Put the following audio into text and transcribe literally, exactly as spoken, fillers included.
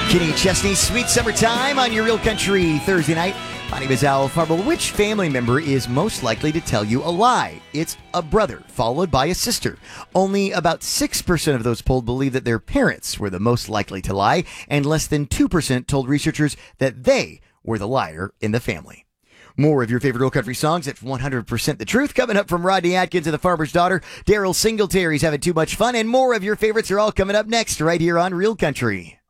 Kenny Chesney, Sweet Summertime on your Real Country Thursday night. My name is Al Farber. Which family member is most likely to tell you a lie? It's a brother, followed by a sister. Only about six percent of those polled believe that their parents were the most likely to lie, and less than two percent told researchers that they were the liar in the family. More of your favorite Real Country songs at one hundred percent The Truth coming up from Rodney Atkins and the Farmer's Daughter. Daryl Singletary's having too much fun, and more of your favorites are all coming up next right here on Real Country.